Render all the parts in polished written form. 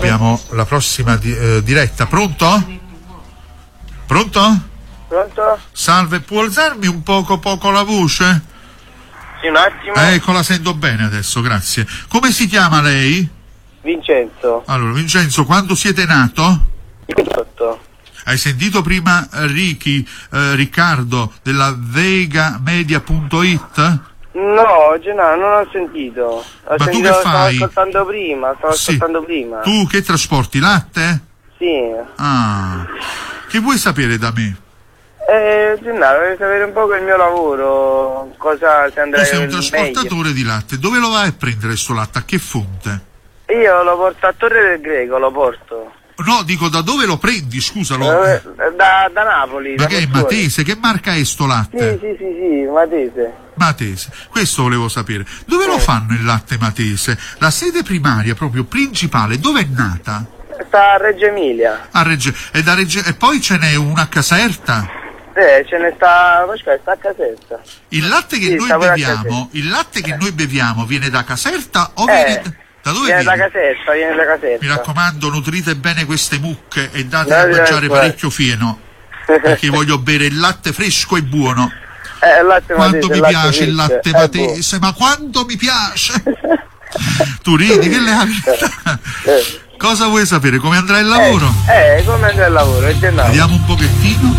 abbiamo la prossima diretta. Pronto? Pronto? Pronto? Salve, può alzarmi un poco la voce? Sì, un attimo. Ecco, la sento bene adesso, grazie. Come si chiama lei? Vincenzo. Allora, Vincenzo, quando siete nato? 28. Hai sentito prima Riccardo della vegamedia.it? No, non ho sentito. Ma tu che fai? Stavo ascoltando prima. Tu che trasporti latte? Sì. Ah. Che vuoi sapere da me? Gennaro, vorrei sapere un po' il mio lavoro, cosa si andrà Tu sei un meglio. trasportatore di latte. Dove lo vai a prendere sto latte? A che fonte? Io lo porto a Torre del Greco, lo porto. No, dico da dove lo prendi, scusalo. Da Napoli. Ma da che è Pozzuoli. Matese? Che marca è sto latte? Sì, Matese. Matese, questo volevo sapere. Dove lo fanno il latte Matese? La sede primaria, proprio principale, dove è nata? Sta a Reggio Emilia. A Reggio. E poi ce n'è una a Caserta? Ce ne sta a Caserta. Il latte che noi beviamo viene da Caserta o viene da dove viene? Viene Da Caserta. Mi raccomando, nutrite bene queste mucche e date da mangiare parecchio fieno, perché voglio bere il latte fresco e buono. Quanto mi piace il latte Matese, ma quanto mi piace! Tu ridi, che le Cosa vuoi sapere? Come andrà il lavoro? Come andrà il lavoro? Vediamo un pochettino.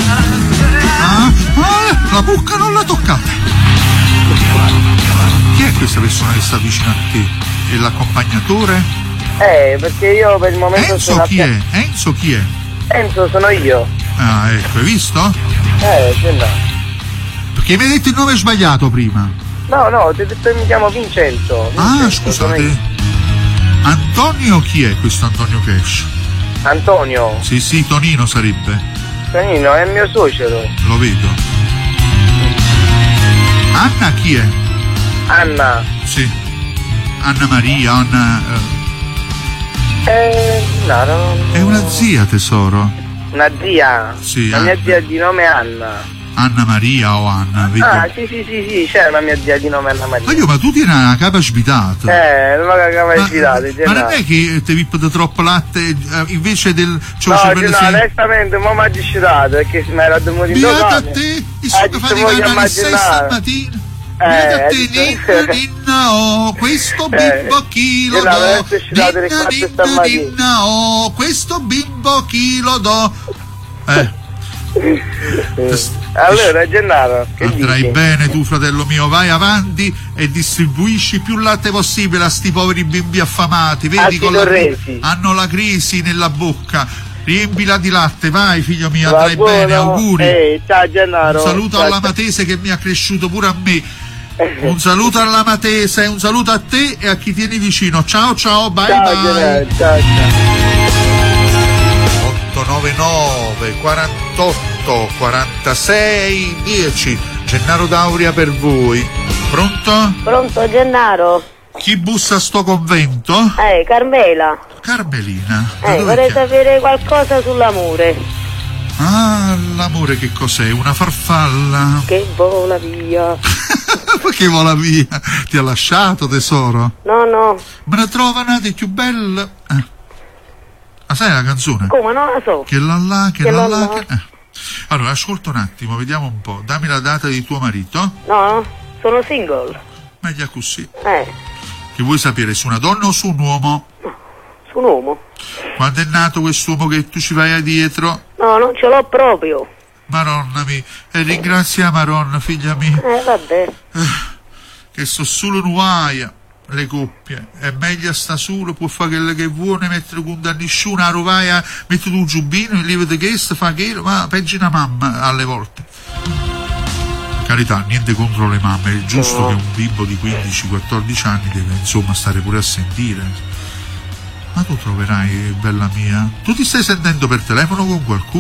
La bucca non l'ha toccata. Chi è questa persona che sta vicino a te? È l'accompagnatore? Perché io per il momento Enzo chi è? Enzo chi è? Enzo sono io. Ah, ecco, hai visto? Gennaro. Perché mi hai detto il nome sbagliato prima. No, ti ho detto che mi chiamo Vincenzo. Scusate. Antonio chi è questo Antonio Cash? Antonio? Sì, Tonino sarebbe. Tonino è il mio suocero. Lo vedo. Anna chi è? Anna. Sì. Anna Maria, No. È una zia, tesoro. Una zia? Sì. La mia zia di nome Anna. Anna Maria o Anna? Vedo. Sì, c'è una mia zia di nome Anna Maria. Ma tu tieni una capa svitata. Non ho capa svitata. Ma non è che ti vippate troppo latte invece del... onestamente, ma mi ha discitato perché mi era dovuto indicare. Beata a te, il sotto faticano alle 6 stamattina. Beata a te, ninna, questo bimbo chi lo do. Ninna, questo bimbo chi lo do. Allora, Gennaro, che andrai dici? bene tu, fratello mio, vai avanti e distribuisci più latte possibile a sti poveri bimbi affamati, vedi, hanno la crisi nella bocca. Riempila di latte, vai figlio mio, andrai bene, auguri. Ciao Gennaro. Un saluto alla Matese che mi ha cresciuto pure a me. Un saluto alla Matese, un saluto a te e a chi tieni vicino. Ciao, bye. Gennaro, ciao. 899 48 46 10. Gennaro Dauria per voi. Pronto? Pronto, Gennaro? Chi bussa a sto convento? Carmela. Carmelina. Vorrei sapere qualcosa sull'amore. L'amore che cos'è? Una farfalla? Che vola via. Perché vola via? Ti ha lasciato, tesoro? No. Me ne trova una di più bella. Sai la canzone? Come non la so? Che la. Allora, ascolta un attimo, vediamo un po'. Dammi la data di tuo marito. No, sono single. Meglio così. Che vuoi sapere, su una donna o su un uomo? No, su un uomo. Quando è nato quest'uomo che tu ci vai dietro? No, non ce l'ho proprio. Maronna mia, e ringrazia Maronna, figlia mia. Vabbè. Che so solo nuaia. Le coppie è meglio sta solo, può fare quello che vuole, mettere con da nessuno, a rovaia, mette un giubbino, il livro di questo, fa che, ma peggio una mamma alle volte. Carità, niente contro le mamme, è giusto che un bimbo di 15-14 anni deve insomma stare pure a sentire. Ma tu troverai, bella mia, tu ti stai sentendo per telefono con qualcuno?